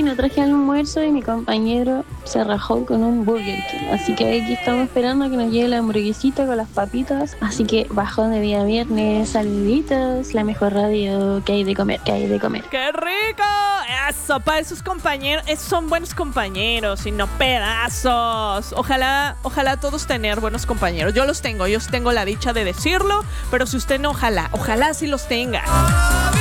no traje almuerzo y mi compañero se rajó con un Burger King. Así que aquí estamos esperando a que nos llegue la hamburguesita con las papitas. Así que bajón de día viernes, saluditos, la mejor radio que hay de comer, que hay de comer. ¡Qué rico! Eso, para esos compañeros, esos son buenos compañeros y no pedazos. Ojalá todos tener buenos compañeros. Yo tengo la dicha de decirlo, pero si usted no, ojalá sí los tenga.